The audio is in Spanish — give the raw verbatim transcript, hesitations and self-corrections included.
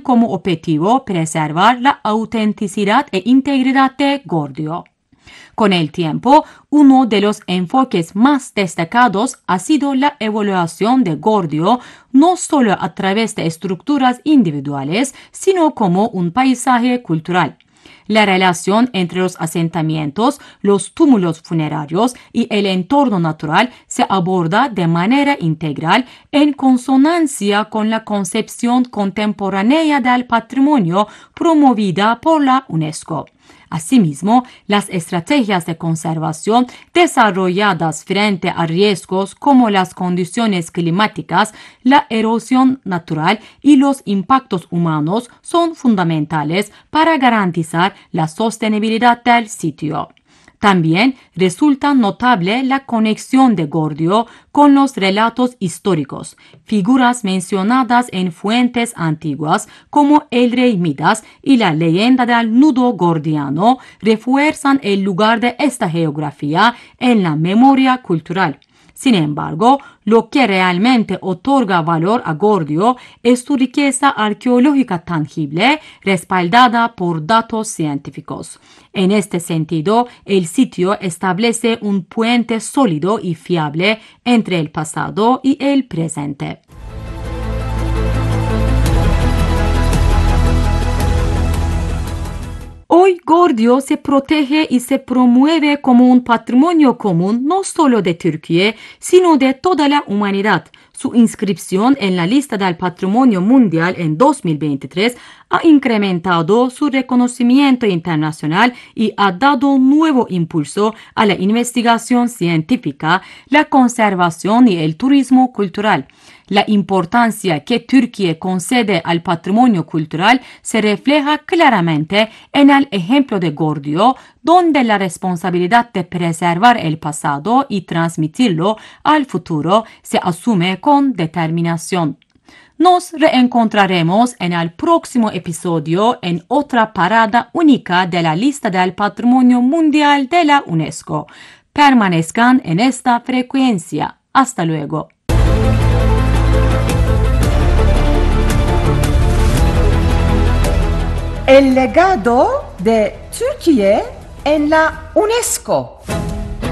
como objetivo preservar la autenticidad e integridad de Goryeo. Con el tiempo, uno de los enfoques más destacados ha sido la evaluación de Goryeo no solo a través de estructuras individuales, sino como un paisaje cultural. La relación entre los asentamientos, los túmulos funerarios y el entorno natural se aborda de manera integral en consonancia con la concepción contemporánea del patrimonio promovida por la UNESCO. Asimismo, las estrategias de conservación desarrolladas frente a riesgos como las condiciones climáticas, la erosión natural y los impactos humanos son fundamentales para garantizar la sostenibilidad del sitio. También resulta notable la conexión de Goryeo con los relatos históricos. Figuras mencionadas en fuentes antiguas como el rey Midas y la leyenda del nudo gordiano refuerzan el lugar de esta geografía en la memoria cultural. Sin embargo, lo que realmente otorga valor a Goryeo es su riqueza arqueológica tangible, respaldada por datos científicos. En este sentido, el sitio establece un puente sólido y fiable entre el pasado y el presente. Hoy Goryeo se protege y se promueve como un patrimonio común no solo de Turquía, sino de toda la humanidad. Su inscripción en la lista del Patrimonio Mundial en dos mil veintitrés ha incrementado su reconocimiento internacional y ha dado nuevo impulso a la investigación científica, la conservación y el turismo cultural. La importancia que Turquía concede al patrimonio cultural se refleja claramente en el ejemplo de Goryeo, donde la responsabilidad de preservar el pasado y transmitirlo al futuro se asume con determinación. Nos reencontraremos en el próximo episodio en otra parada única de la lista del Patrimonio Mundial de la UNESCO. Permanezcan en esta frecuencia. Hasta luego. El legado de Turquía en la UNESCO.